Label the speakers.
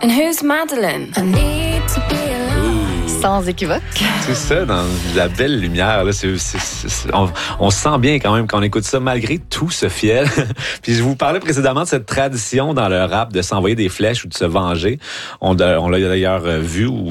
Speaker 1: And who's Madeline? I need to be alone.
Speaker 2: Sans équivoque.
Speaker 3: C'est ça, dans la belle lumière. Là, on se sent bien quand même quand on écoute ça, malgré tout ce fiel. Puis je vous parlais précédemment de cette tradition dans le rap de s'envoyer des flèches ou de se venger. On l'a d'ailleurs vu ou